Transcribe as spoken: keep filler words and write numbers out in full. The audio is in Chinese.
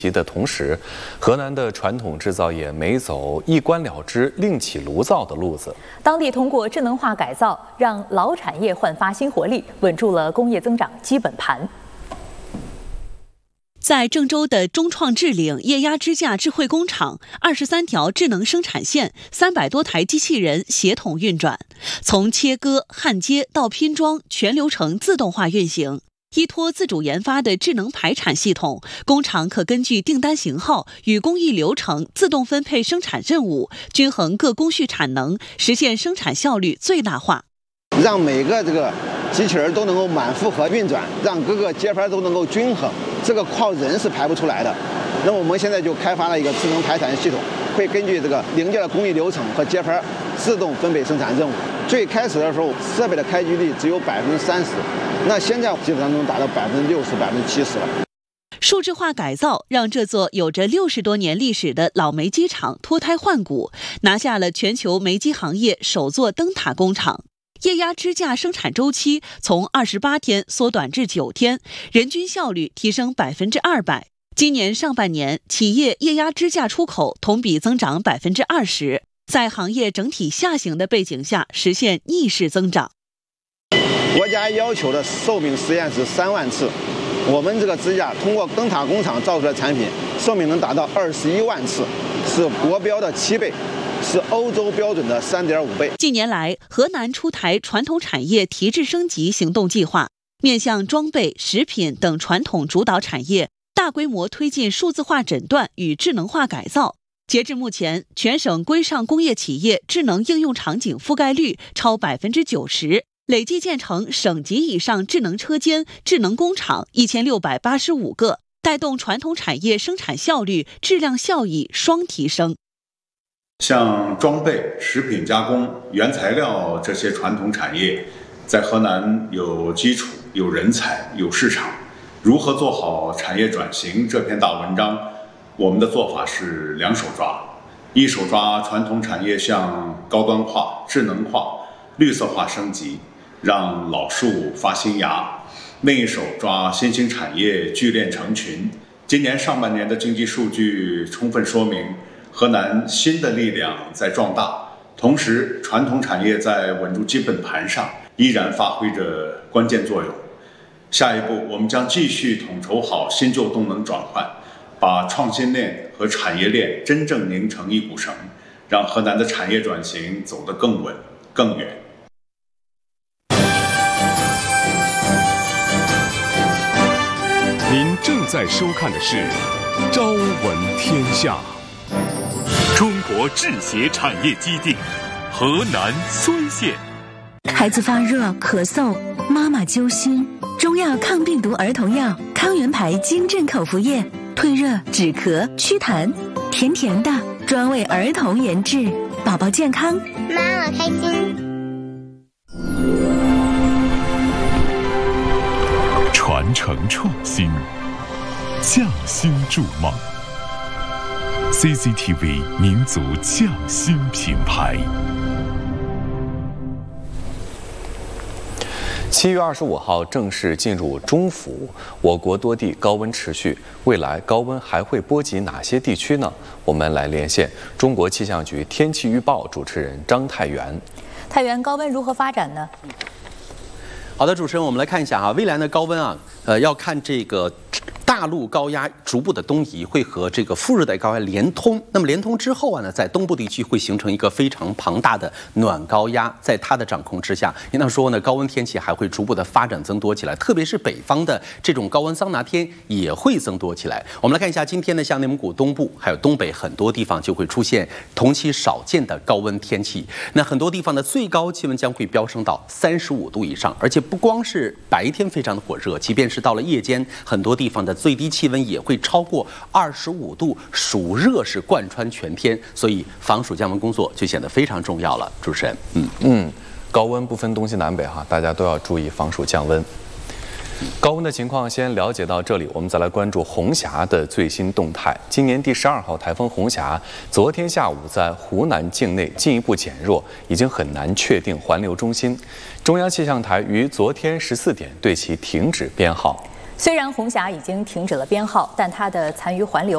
的同时，河南的传统制造业没走一关了之、另起炉灶的路子。 当地通过智能化改造，让老产业焕发新活力，稳住了工业增长基本盘。 在郑州的中创智岭液压支架智慧工厂，二十三条智能生产线，三百多台机器人协同运转，从切割、焊接到拼装，全流程自动化运行。依托自主研发的智能排产系统，工厂可根据订单型号与工艺流程自动分配生产任务，均衡各工序产能，实现生产效率最大化。 让每个这个机器人都能够满负荷运转，让各个接盘都能够均衡，这个靠人是排不出来的。那我们现在就开发了一个智能排产系统，会根据这个零件的工艺流程和接盘自动分配生产任务。最开始的时候，设备的开机率只有百分之三十，那现在基本上能达到百分之六十、百分之七十了。 数字化改造让这座有着六十多年历史的老煤机厂脱胎换骨，拿下了全球煤机行业首座灯塔工厂。液压支架生产周期从二十八天缩短至九天，人均效率提升百分之二百。今年上半年，企业液压支架出口同比增长百分之二十，在行业整体下行的背景下，实现逆势增长。 国家要求的寿命实验是三万次，我们这个支架通过灯塔工厂造出的产品，寿命能达到二十一万次，是国标的七倍。是欧洲标准的 三点五 倍。 近年来，河南出台传统产业提质升级行动计划，面向装备、食品等传统主导产业，大规模推进数字化诊断与智能化改造。截至目前，全省规上工业企业智能应用场景覆盖率超百分之九十，累计建成省级以上智能车间、智能工厂一千六百八十五个，带动传统产业生产效率、质量效益双提升。 像装备、食品加工、原材料这些传统产业，在河南有基础、有人才、有市场。如何做好产业转型这篇大文章，我们的做法是两手抓：一手抓传统产业向高端化、智能化、绿色化升级，让老树发新芽；另一手抓新兴产业聚链成群。今年上半年的经济数据充分说明，河南新的力量在壮大，同时传统产业在稳住基本盘上依然发挥着关键作用。下一步，我们将继续统筹好新旧动能转换，把创新链和产业链真正拧成一股绳，让河南的产业转型走得更稳、更远。 您正在收看的是《朝闻天下》。中国制鞋产业基地，河南睢县。 孩子发热、咳嗽，妈妈揪心。中药抗病毒儿童药康源牌金镇口服液，退热、止咳、祛痰，甜甜的，专为儿童研制，宝宝健康， 妈妈开心。 传承创新，匠心筑梦。C C T V 民族匠心品牌。 七月二十五号正式进入中伏，我国多地高温持续，未来高温还会波及哪些地区呢？我们来连线中国气象局天气预报主持人张太原。 太原，高温如何发展呢？ 好的，主持人，我们来看一下啊，未来的高温啊，呃，要看这个大陆高压逐步的东移，会和这个副热带高压连通。那么连通之后啊呢，在东部地区会形成一个非常庞大的暖高压，在它的掌控之下，应当说呢，高温天气还会逐步的发展增多起来，特别是北方的这种高温桑拿天也会增多起来。我们来看一下，今天呢，像内蒙古东部还有东北很多地方就会出现同期少见的高温天气。那很多地方的最高气温将会飙升到三十五度以上，而且不光是白天非常的火热，即便是到了夜间，很多地方的最低气温也会超过二十五度，暑热是贯穿全天，所以防暑降温工作就显得非常重要了。主持人，嗯嗯，高温不分东西南北哈，大家都要注意防暑降温。高温的情况先了解到这里，我们再来关注红霞的最新动态。今年第十二号台风红霞，昨天下午在湖南境内进一步减弱，已经很难确定环流中心。中央气象台于昨天十四点对其停止编号。 虽然红霞已经停止了编号，但它的残余环流